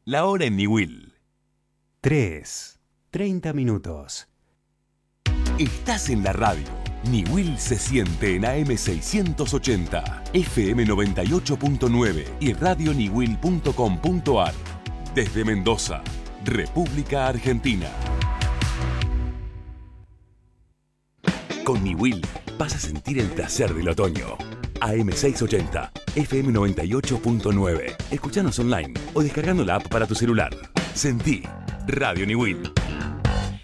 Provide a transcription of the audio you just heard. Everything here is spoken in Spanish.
La hora en Niwil. 3:30 minutos. Estás en la radio. Niwil se siente en AM680, FM 98.9 y radioniwil.com.ar. Desde Mendoza, República Argentina. Con Niwil vas a sentir el placer del otoño. AM680, FM 98.9. Escuchanos online o descargando la app para tu celular. Sentí Radio Niwil.